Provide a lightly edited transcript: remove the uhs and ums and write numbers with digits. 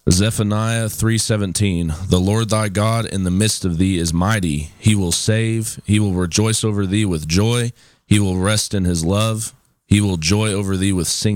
Zephaniah 3:17. The Lord thy God in the midst of thee is mighty. He will save. He will rejoice over thee with joy. He will rest in his love. He will joy over thee with singing.